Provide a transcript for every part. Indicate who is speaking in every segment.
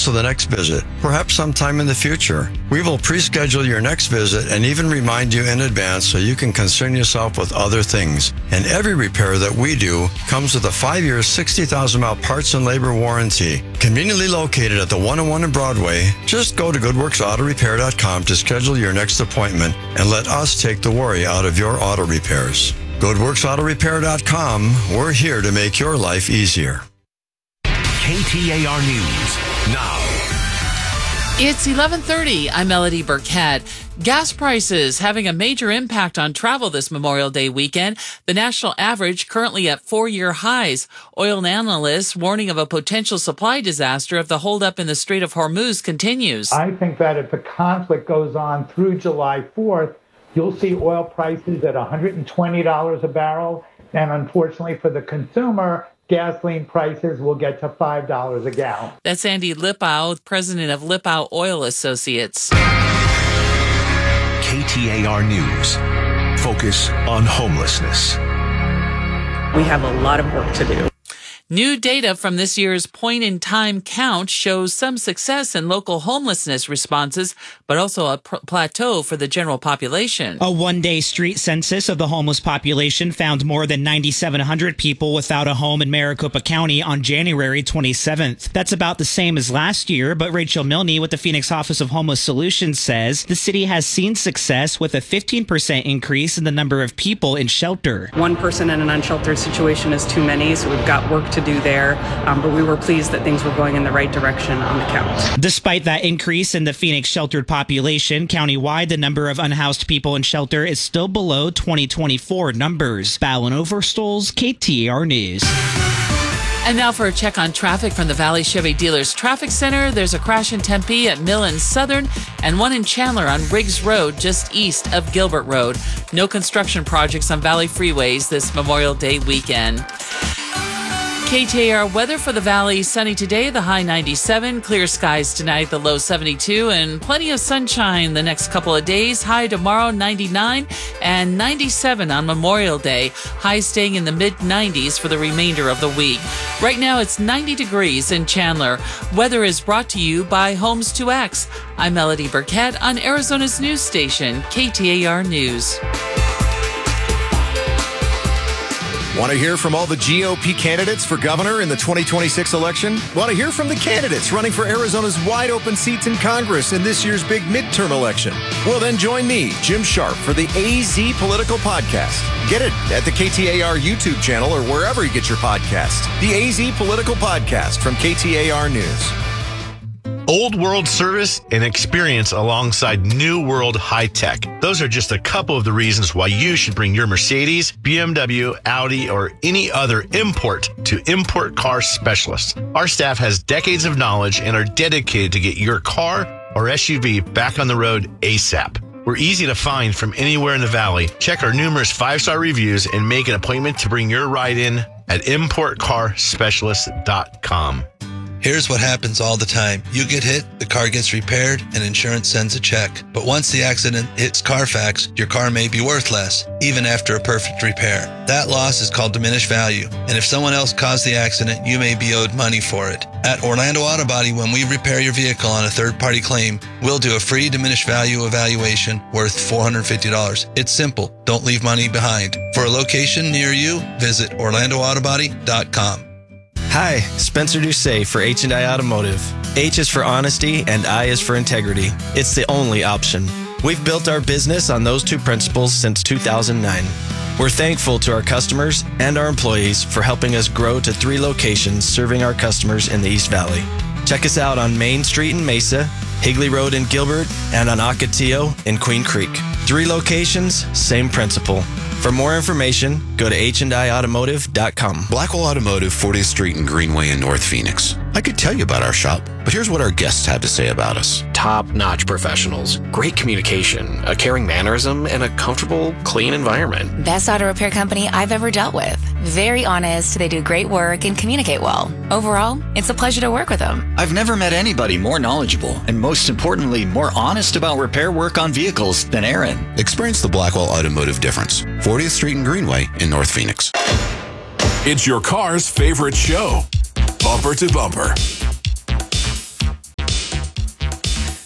Speaker 1: cancel the next visit, perhaps sometime in the future. We will pre-schedule your next visit and even remind you in advance so you can concern yourself with other things. And every repair that we do comes with a 5-year, 60,000-mile parts and labor warranty. Conveniently located at the 101 in Broadway, just go to GoodWorksAutoRepair.com to schedule your next appointment and let us take the worry out of your auto repairs. GoodWorksAutoRepair.com. We're here to make your life easier.
Speaker 2: KTAR News now.
Speaker 3: It's 11:30. I'm Melody Burkett. Gas prices having a major impact on travel this Memorial Day weekend. The national average currently at 4-year highs. Oil analysts warning of a potential supply disaster if the holdup in the Strait of Hormuz continues.
Speaker 4: I think that if the conflict goes on through July 4th, you'll see oil prices at $120 a barrel. And unfortunately for the consumer, gasoline prices will get to $5 a gallon.
Speaker 3: That's Andy Lipow, president of Lipow Oil Associates.
Speaker 2: KTAR News. Focus on homelessness.
Speaker 5: We have a lot of work to do.
Speaker 3: New data from this year's point-in-time count shows some success in local homelessness responses, but also a plateau for the general population.
Speaker 6: A one-day street census of the homeless population found more than 9,700 people without a home in Maricopa County on January 27th. That's about the same as last year, but Rachel Milne with the Phoenix Office of Homeless Solutions says the city has seen success with a 15% increase in the number of people in shelter.
Speaker 5: One person in an unsheltered situation is too many, so we've got work to do there, but we were pleased that things were going in the right direction on the count.
Speaker 6: Despite that increase in the Phoenix sheltered population, countywide, the number of unhoused people in shelter is still below 2024 numbers. Fallon Overstolz, KTAR News.
Speaker 3: And now for a check on traffic from the Valley Chevy Dealers Traffic Center. There's a crash in Tempe at Mill and Southern and one in Chandler on Riggs Road just east of Gilbert Road. No construction projects on Valley freeways this Memorial Day weekend. KTAR weather for the Valley. Sunny today, the high 97. Clear skies tonight, the low 72. And plenty of sunshine the next couple of days. High tomorrow, 99 and 97 on Memorial Day. High staying in the mid-90s for the remainder of the week. Right now, it's 90 degrees in Chandler. Weather is brought to you by Homes 2X. I'm Melody Burkett on Arizona's news station, KTAR News.
Speaker 7: Want to hear from all the GOP candidates for governor in the 2026 election? Want to hear from the candidates running for Arizona's wide open seats in Congress in this year's big midterm election? Well, then join me, Jim Sharp, for the AZ Political Podcast. Get it at the KTAR YouTube channel or wherever you get your podcasts. The AZ Political Podcast from KTAR News.
Speaker 8: Old world service and experience alongside new world high tech. Those are just a couple of the reasons why you should bring your Mercedes, BMW, Audi, or any other import to Import Car Specialists. Our staff has decades of knowledge and are dedicated to get your car or SUV back on the road ASAP. We're easy to find from anywhere in the Valley. Check our numerous 5-star reviews and make an appointment to bring your ride in at importcarspecialist.com.
Speaker 9: Here's what happens all the time. You get hit, the car gets repaired, and insurance sends a check. But once the accident hits Carfax, your car may be worth less, even after a perfect repair. That loss is called diminished value. And if someone else caused the accident, you may be owed money for it. At Orlando Auto Body, when we repair your vehicle on a third-party claim, we'll do a free diminished value evaluation worth $450. It's simple. Don't leave money behind. For a location near you, visit OrlandoAutobody.com.
Speaker 10: Hi, Spencer Doucet for H&I Automotive. H is for honesty and I is for integrity. It's the only option. We've built our business on those two principles since 2009. We're thankful to our customers and our employees for helping us grow to 3 locations serving our customers in the East Valley. Check us out on Main Street in Mesa, Higley Road in Gilbert, and on Ocotillo in Queen Creek. 3 locations, same principle. For more information, go to HandIautomotive.com.
Speaker 11: Blackwell Automotive, 40th Street and Greenway in North Phoenix. I could tell you about our shop, but here's what our guests have to say about us.
Speaker 12: Top-notch professionals, great communication, a caring mannerism, and a comfortable, clean environment.
Speaker 13: Best auto repair company I've ever dealt with. Very honest, they do great work and communicate well. Overall, it's a pleasure to work with them.
Speaker 14: I've never met anybody more knowledgeable and most importantly, more honest about repair work on vehicles than Aaron.
Speaker 11: Experience the Blackwell Automotive difference. 40th Street and Greenway in North Phoenix.
Speaker 2: It's your car's favorite show, Bumper to Bumper.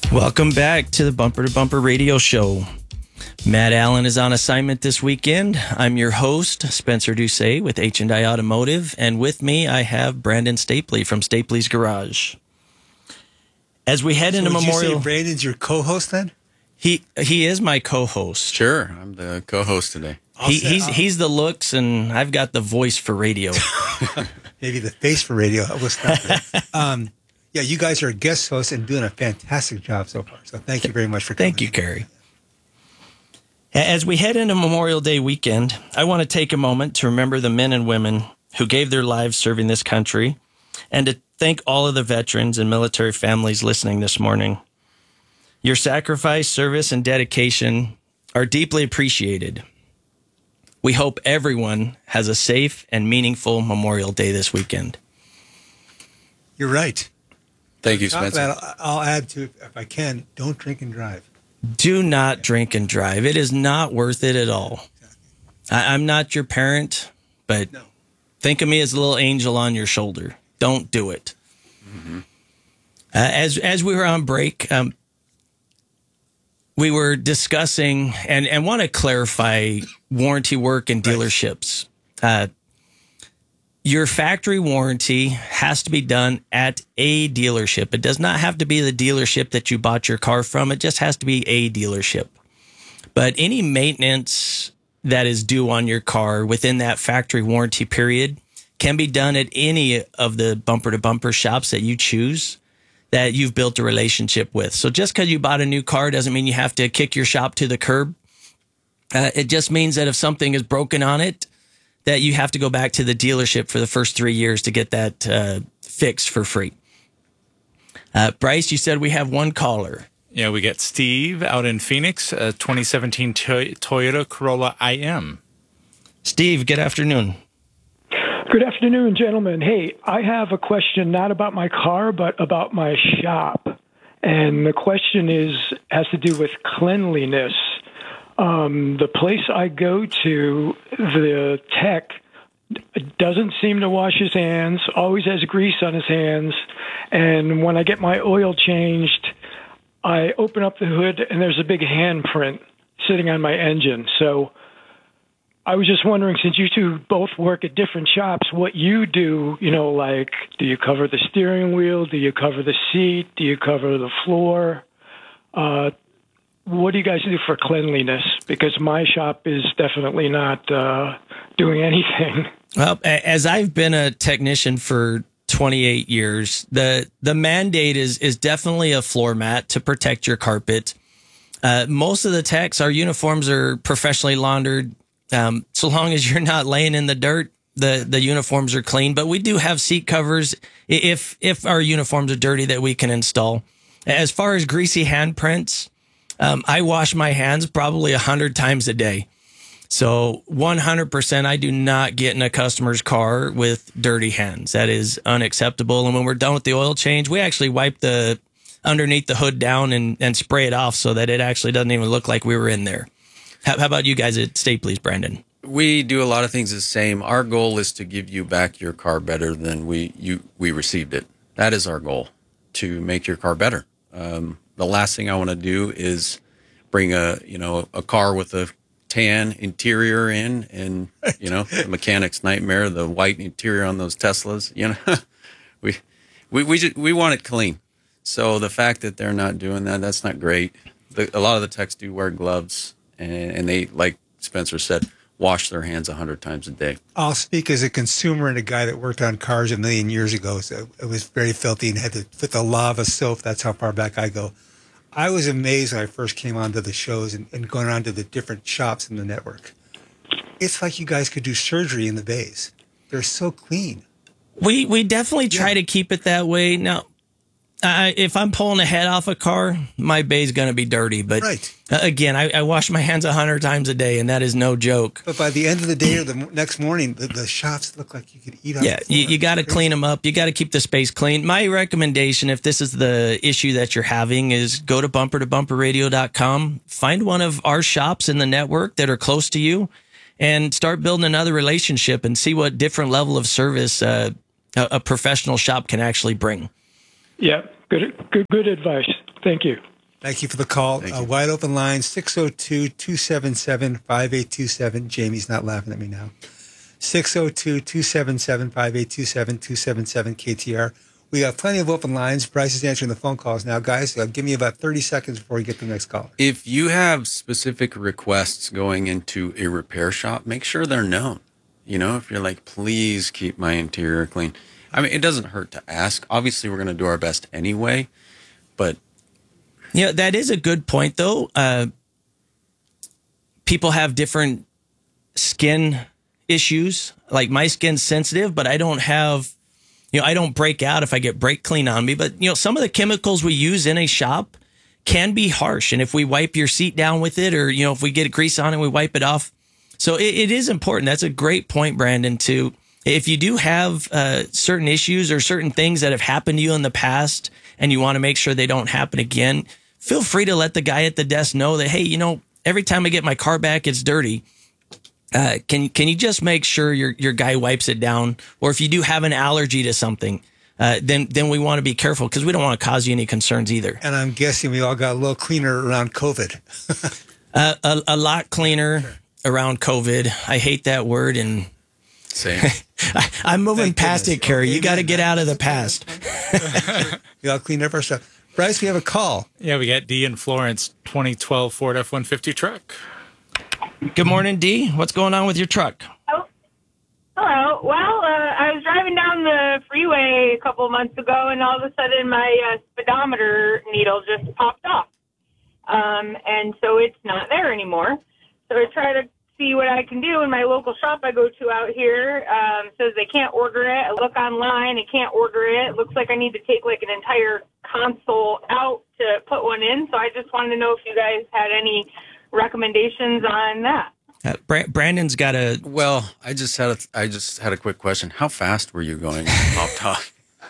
Speaker 10: Welcome back to the Bumper to Bumper Radio Show. Matt Allen is on assignment this weekend. I'm your host, Spencer Doucet with H&I Automotive, and with me I have Brandon Stapley from Stapley's Garage. As we head into Memorial,
Speaker 15: you say Brandon's your co-host then?
Speaker 10: He is my co-host.
Speaker 16: Sure, I'm the co-host today.
Speaker 10: He's the looks, and I've got the voice for radio.
Speaker 15: Maybe the face for radio. We'll stop there. Yeah, you guys are guest hosts and doing a fantastic job so far. So thank you very much for coming.
Speaker 10: Thank you, Kerry. As we head into Memorial Day weekend, I want to take a moment to remember the men and women who gave their lives serving this country, and to thank all of the veterans and military families listening this morning. Your sacrifice, service, and dedication are deeply appreciated. We hope everyone has a safe and meaningful Memorial Day this weekend.
Speaker 15: You're right.
Speaker 16: Thank you, Spencer.
Speaker 15: I'll add to, if I can, don't drink and drive.
Speaker 10: Do not drink and drive. It is not worth it at all. I'm not your parent, but think of me as a little angel on your shoulder. Don't do it. Mm-hmm. As we were on break, we were discussing and want to clarify warranty work in dealerships. Your factory warranty has to be done at a dealership. It does not have to be the dealership that you bought your car from. It just has to be a dealership. But any maintenance that is due on your car within that factory warranty period can be done at any of the bumper-to-bumper shops that you choose that you've built a relationship with. So just because you bought a new car doesn't mean you have to kick your shop to the curb. It just means that if something is broken on it, that you have to go back to the dealership for the first 3 years to get that fixed for free. Bryce, you said we have one caller.
Speaker 17: Yeah, we got Steve out in Phoenix, 2017 Toyota Corolla IM.
Speaker 10: Steve, good afternoon.
Speaker 18: Good afternoon, gentlemen. Hey, I have a question not about my car, but about my shop. And the question has to do with cleanliness. The place I go to, the tech doesn't seem to wash his hands, always has grease on his hands. And when I get my oil changed, I open up the hood and there's a big handprint sitting on my engine. So I was just wondering, since you two both work at different shops, what you do, like, do you cover the steering wheel? Do you cover the seat? Do you cover the floor? What do you guys do for cleanliness? Because my shop is definitely not doing anything.
Speaker 10: Well, as I've been a technician for 28 years, the mandate is definitely a floor mat to protect your carpet. Most of the techs, our uniforms are professionally laundered. So long as you're not laying in the dirt, the uniforms are clean. But we do have seat covers if our uniforms are dirty that we can install. As far as greasy handprints, I wash my hands probably 100 times a day. So 100%, I do not get in a customer's car with dirty hands. That is unacceptable. And when we're done with the oil change, we actually wipe the underneath the hood down and spray it off so that it actually doesn't even look like we were in there. How about you guys at Stapley's, Brandon?
Speaker 16: We do a lot of things the same. Our goal is to give you back your car better than we received it. That is our goal, to make your car better. The last thing I want to do is bring a car with a tan interior in, and the mechanic's nightmare, the white interior on those Teslas. We want it clean. So the fact that they're not doing that, that's not great. A lot of the techs do wear gloves, and they, like Spencer said, wash their hands 100 times a day.
Speaker 15: I'll speak as a consumer and a guy that worked on cars a million years ago. So it was very filthy and had to put the lava soap. That's how far back I go. I was amazed when I first came onto the shows and going around to the different shops in the network. It's like you guys could do surgery in the bays. They're so clean.
Speaker 10: We definitely try to keep it that way. Now, if I'm pulling a head off a car, my bay's going to be dirty. But again, I wash my hands 100 times a day, and that is no joke.
Speaker 15: But by the end of the day or the next morning, the shops look like you could eat off the floor.
Speaker 10: You got to clean them up. You got to keep the space clean. My recommendation, if this is the issue that you're having, is go to bumpertobumperradio.com, find one of our shops in the network that are close to you, and start building another relationship and see what different level of service a professional shop can actually bring.
Speaker 18: Yeah, good advice. Thank you.
Speaker 15: Thank you for the call. Wide open line, 602-277-5827. Jamie's not laughing at me now. 602-277-5827, 277-KTR. We got plenty of open lines. Bryce is answering the phone calls now. Guys, give me about 30 seconds before we get to the next caller.
Speaker 16: If you have specific requests going into a repair shop, make sure they're known. You know, if you're like, please keep my interior clean. I mean, it doesn't hurt to ask. Obviously, we're going to do our best anyway, but...
Speaker 6: Yeah, that is a good point, though. People have different skin issues. Like, my skin's sensitive, but I don't have, I don't break out if I get brake clean on me. But, some of the chemicals we use in a shop can be harsh. And if we wipe your seat down with it, or, if we get grease on it, we wipe it off. So it is important. That's a great point, Brandon, too. If you do have certain issues or certain things that have happened to you in the past and you want to make sure they don't happen again, feel free to let the guy at the desk know that, hey, every time I get my car back, it's dirty. Can you just make sure your guy wipes it down? Or if you do have an allergy to something, then we want to be careful because we don't want to cause you any concerns either.
Speaker 15: And I'm guessing we all got a little cleaner around COVID.
Speaker 6: A lot cleaner around COVID. I hate that word. And
Speaker 16: same.
Speaker 6: I'm moving past it, Kerry. You got to get out of the past.
Speaker 15: We all cleaned up our stuff. Bryce, we have a call.
Speaker 17: Yeah, we got D in Florence, 2012 Ford F-150 truck.
Speaker 6: Good morning, D. What's going on with your truck?
Speaker 19: Oh, hello. Well, I was driving down the freeway a couple of months ago, and all of a sudden my speedometer needle just popped off. And so it's not there anymore. So I try to see what I can do. In my local shop I go to out here says they can't order it. I look online, I can't order it. It looks like I need to take like an entire console out to put one in. So I just wanted to know if you guys had any recommendations on that.
Speaker 6: Brandon's got a...
Speaker 16: Well, I just had a quick question. How fast were you going? Popped off?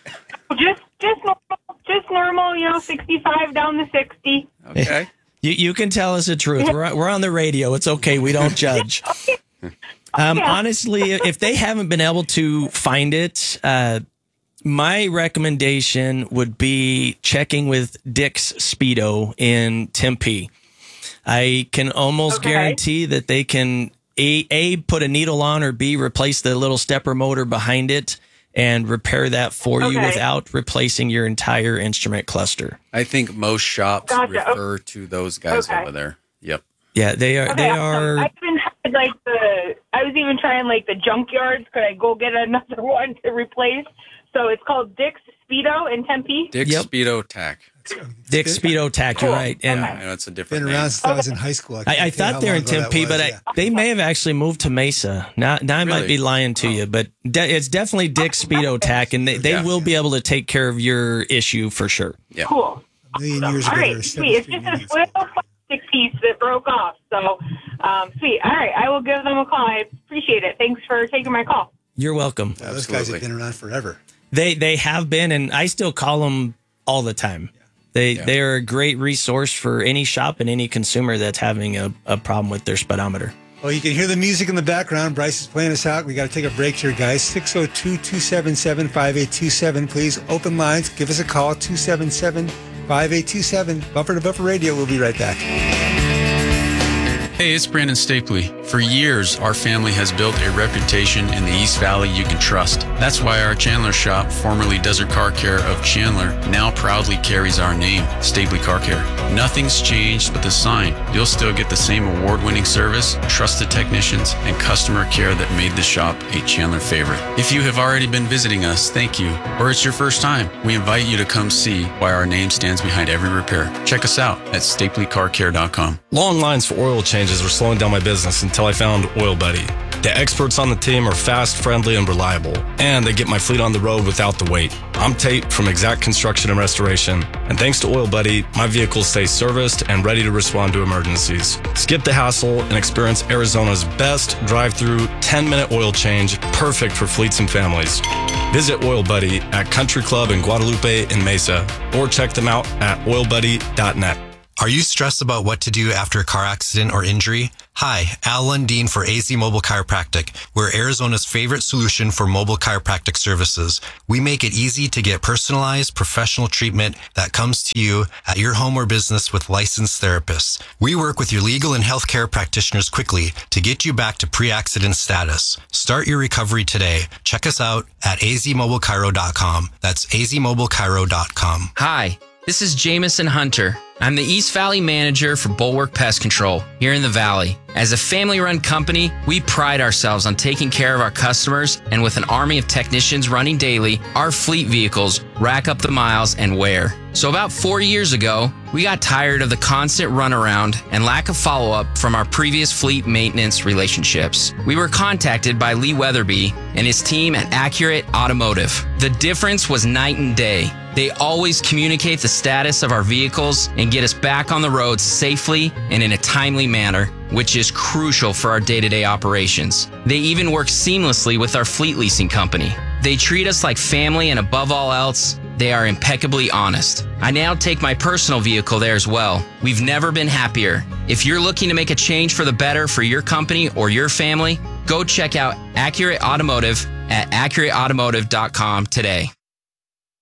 Speaker 19: Just normal, 65 down to 60.
Speaker 16: Okay.
Speaker 6: You can tell us the truth. We're on the radio. It's okay. We don't judge. Honestly, if they haven't been able to find it, my recommendation would be checking with Dick's Speedo in Tempe. I can almost guarantee that they can A, put a needle on, or B, replace the little stepper motor behind it and repair that for you without replacing your entire instrument cluster.
Speaker 16: I think most shops refer to those guys over there. Yep.
Speaker 6: Yeah, they are. They are.
Speaker 19: I was even trying the junkyards. Could I go get another one to replace? So it's called Dick's Speedo in Tempe.
Speaker 16: Dick's Speedo Tac.
Speaker 6: Dick's Speedo Tac, you're right. And
Speaker 16: I know it's a different
Speaker 15: been around since I was in high school.
Speaker 6: I thought they were in Tempe, but they may have actually moved to Mesa. Now I might be lying to you, but it's definitely Dick's Speedo Tac, and they will be able to take care of your issue for sure.
Speaker 16: Yeah.
Speaker 19: Cool.
Speaker 15: A million years ago,
Speaker 19: all right, sweet. It's just a little plastic piece that broke off. So, sweet. All right, I will give them a call. I appreciate it. Thanks for taking my call.
Speaker 6: You're welcome.
Speaker 15: Those guys have been around forever.
Speaker 6: They have been, and I still call them all the time. They are a great resource for any shop and any consumer that's having a problem with their speedometer.
Speaker 15: Well, you can hear the music in the background. Bryce is playing us out. We got to take a break here, guys. 602-277-5827. Please, open lines. Give us a call, 277-5827. Bumper to Bumper Radio. We'll be right back.
Speaker 20: Hey, it's Brandon Stapley. For years, our family has built a reputation in the East Valley you can trust. That's why our Chandler shop, formerly Desert Car Care of Chandler, now proudly carries our name, Stapley Car Care. Nothing's changed but the sign. You'll still get the same award-winning service, trusted technicians, and customer care that made the shop a Chandler favorite. If you have already been visiting us, thank you. Or it's your first time, we invite you to come see why our name stands behind every repair. Check us out at stapleycarcare.com.
Speaker 21: Long lines for oil changes were slowing down my business until I found Oil Buddy. The experts on the team are fast, friendly, and reliable, and they get my fleet on the road without the wait. I'm Tate from Exact Construction and Restoration, and thanks to Oil Buddy, my vehicles stay serviced and ready to respond to emergencies. Skip the hassle and experience Arizona's best drive-through 10-minute oil change, perfect for fleets and families. Visit Oil Buddy at Country Club in Guadalupe and Mesa, or check them out at oilbuddy.net.
Speaker 1: Are you stressed about what to do after a car accident or injury? Hi, Al Lundeen for AZ Mobile Chiropractic. We're Arizona's favorite solution for mobile chiropractic services. We make it easy to get personalized, professional treatment that comes to you at your home or business with licensed therapists. We work with your legal and healthcare practitioners quickly to get you back to pre-accident status. Start your recovery today. Check us out at azmobilechiro.com. That's azmobilechiro.com.
Speaker 22: Hi, this is Jamison Hunter. I'm the East Valley manager for Bulwark Pest Control here in the Valley. As a family-run company, we pride ourselves on taking care of our customers, and with an army of technicians running daily, our fleet vehicles rack up the miles and wear. So about 4 years ago, we got tired of the constant runaround and lack of follow-up from our previous fleet maintenance relationships. We were contacted by Lee Weatherby and his team at Accurate Automotive. The difference was night and day. They always communicate the status of our vehicles and get us back on the road safely and in a timely manner, which is crucial for our day-to-day operations. They even work seamlessly with our fleet leasing company. They treat us like family, and above all else, they are impeccably honest. I now take my personal vehicle there as well. We've never been happier. If you're looking to make a change for the better for your company or your family, go check out Accurate Automotive at accurateautomotive.com today.